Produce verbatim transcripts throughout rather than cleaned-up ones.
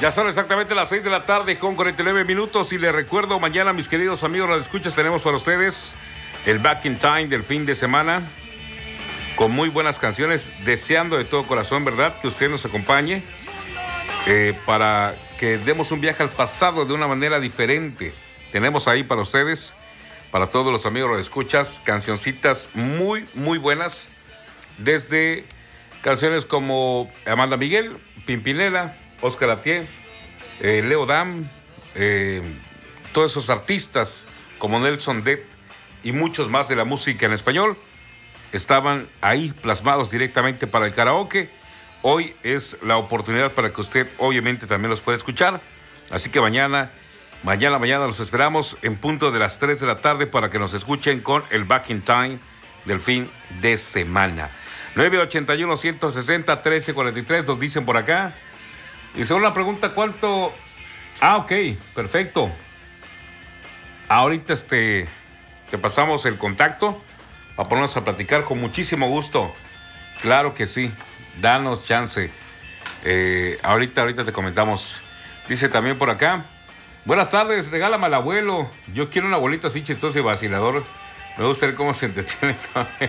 Ya son exactamente las seis de la tarde con cuarenta y nueve minutos y les recuerdo mañana, mis queridos amigos Radio Escuchas, tenemos para ustedes el Back in Time del fin de semana con muy buenas canciones, deseando de todo corazón, ¿verdad?, que usted nos acompañe eh, para que demos un viaje al pasado de una manera diferente. Tenemos ahí para ustedes, para todos los amigos Radio Escuchas, cancioncitas muy, muy buenas, desde canciones como Amanda Miguel, Pimpinela, Oscar Atié, eh, Leo Dan, eh, todos esos artistas como Nelson Dett y muchos más de la música en español estaban ahí plasmados directamente para el karaoke. Hoy es la oportunidad para que usted obviamente también los pueda escuchar, así que mañana, mañana, mañana los esperamos en punto de las tres de la tarde para que nos escuchen con el Back in Time del fin de semana. nueve ochenta y uno, ciento sesenta, trece cuarenta y tres, nos dicen por acá. Y según la pregunta, ¿cuánto? Ah, ok, perfecto. Ahorita este, te pasamos el contacto para ponernos a platicar con muchísimo gusto. Claro que sí, danos chance. Eh, ahorita, ahorita te comentamos. Dice también por acá, buenas tardes, regálame al abuelo. Yo quiero un abuelito así chistoso y vacilador. Me gusta ver cómo se entretiene con él.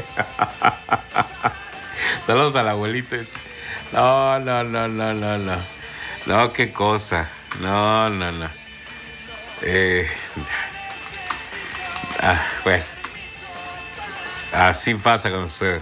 Saludos al abuelito. No, no, no, no, no, no. No, qué cosa. No, no, no. Eh, ah, bueno. Así pasa con usted.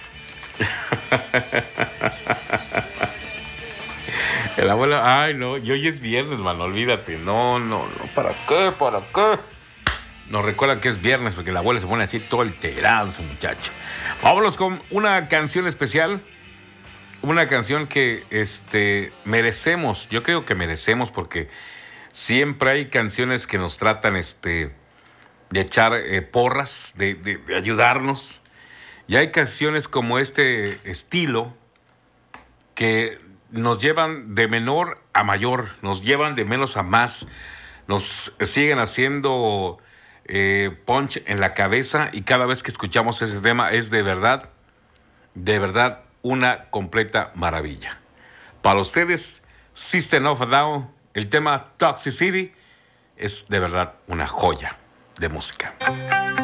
El abuelo, ay, no. Y hoy es viernes, mano, olvídate. No, no, no. ¿Para qué? ¿Para qué? Nos recuerda que es viernes porque el abuelo se pone así todo alterado, ese muchacho. Vámonos con una canción especial. Una canción que este, merecemos, yo creo que merecemos, porque siempre hay canciones que nos tratan este, de echar eh, porras, de, de, de ayudarnos. Y hay canciones como este estilo que nos llevan de menor a mayor, nos llevan de menos a más, nos siguen haciendo eh, punch en la cabeza, y cada vez que escuchamos ese tema es de verdad, de verdad, una completa maravilla. Para ustedes, System of a Down, el tema Toxicity es de verdad una joya de música.